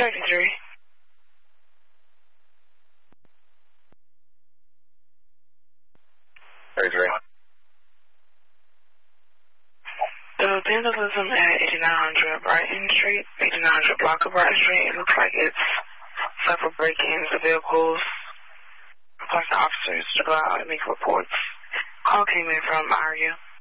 33. The vandalism at 8900 Brighton Street, 8900 block of Brighton Street. It looks like it's several break-ins of vehicles. Request officers to go out and make reports. Call came in from IRU.